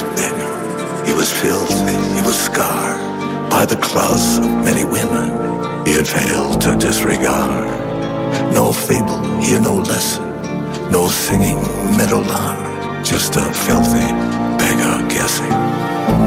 beggar. He was filthy, he was scarred by the claws of many women he had failed to disregard. No fable, here no lesson, no singing meadowlark, just a filthy beggar guessing.